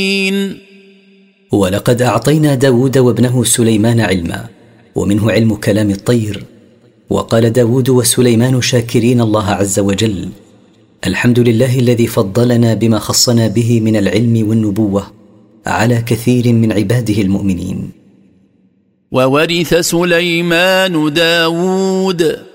ولقد أعطينا داود وابنه سليمان علما، ومنه علم كلام الطير. وقال داود وسليمان شاكرين الله عز وجل: الحمد لله الذي فضلنا بما خصنا به من العلم والنبوة على كثير من عباده المؤمنين. وورث سليمان داود